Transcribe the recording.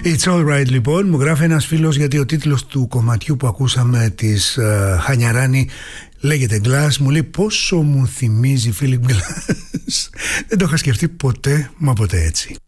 It's alright λοιπόν, μου γράφει ένας φίλος, γιατί ο τίτλος του κομματιού που ακούσαμε της Χανιαράνη λέγεται Glass. Μου λέει πόσο μου θυμίζει Philip Glass. Δεν το είχα σκεφτεί ποτέ, μα ποτέ έτσι.